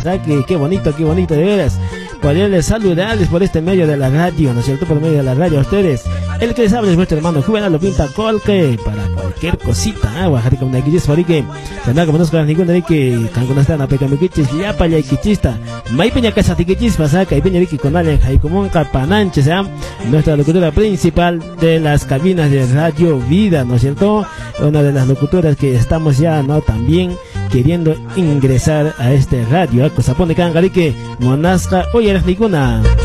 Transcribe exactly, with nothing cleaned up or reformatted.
¿verdad? Que qué bonito, qué bonito, de veras. Poderles saludarles por este medio de la radio, ¿no es cierto? Por medio de la radio a ustedes. El que les habla es vuestro hermano Juvenal lo pinta colque para cualquier cosita, ¿eh? Guajari como naquichis, porque se anda como nos con ningún de que cango está na peca miquichis, ya pa ya quichista. Mai peña casa tiquichis pasaka y peña Vicky con alguien hay como un capananche, ¿eh? Nuestra locutora principal de las cabinas de Radio Vida, ¿no es cierto? Una de las locutoras que estamos ya, ¿no? También queriendo ingresar a este radio, cosa pone cangarique monasca oye eres ninguna.